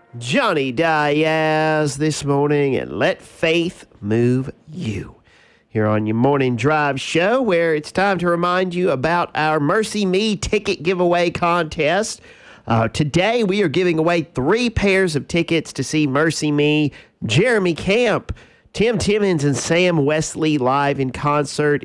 Johnny Diaz this morning, and let faith move you. Here on your morning drive show, where it's time to remind you about our Mercy Me ticket giveaway contest. Today, we are giving away 3 pairs of tickets to see Mercy Me, Jeremy Camp, Tim Timmons, and Sam Wesley live in concert